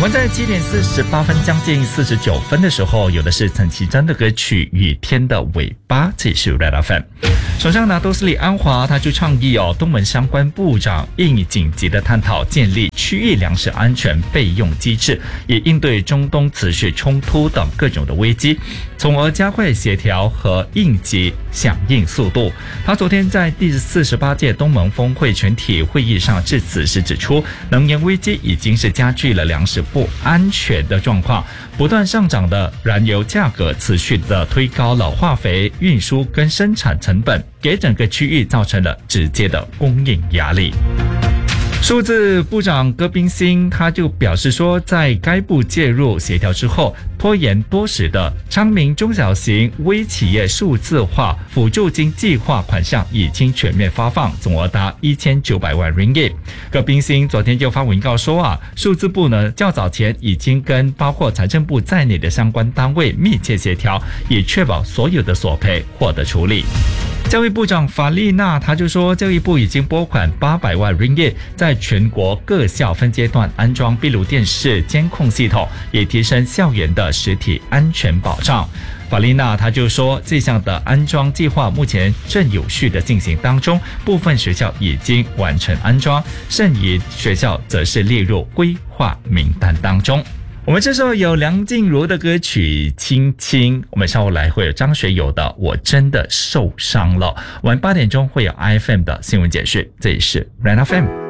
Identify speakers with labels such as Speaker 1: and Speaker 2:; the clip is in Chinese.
Speaker 1: 们在7点48分将近49分的时候，有的是陈绮贞的歌曲《雨天的尾巴》，这也是 Red FM。首相拿督斯里安华他就倡议东盟相关部长应紧急的探讨建立区域粮食安全备用机制，以应对中东持续冲突等各种的危机，从而加快协调和应急响应速度。他昨天在第48届东盟峰会全体会议上致辞时指出，能源危机已经是加剧了粮食不安全的状况，不断上涨的燃油价格持续的推高了化肥、运输跟生产成本，给整个区域造成了直接的供应压力。数字部长戈宾辛他就表示说，在该部介入协调之后，拖延多时的昌明中小型微企业数字化辅助金计划款项已经全面发放，总额达1900万 ringgit。戈宾辛昨天就发文告说数字部呢较早前已经跟包括财政部在内的相关单位密切协调，以确保所有的索赔获得处理。教育部长法丽娜他就说，教育部已经拨款800万 ringgit 在全国各校分阶段安装闭路电视监控系统，以提升校园的实体安全保障。法丽娜他就说，这项的安装计划目前正有序的进行当中，部分学校已经完成安装，剩余学校则是列入规划名单当中。我们这时候有梁静茹的歌曲《亲亲》，我们稍后来会有张学友的《我真的受伤了》。晚8点钟会有 IFM 的新闻解释，这里是 Red FM。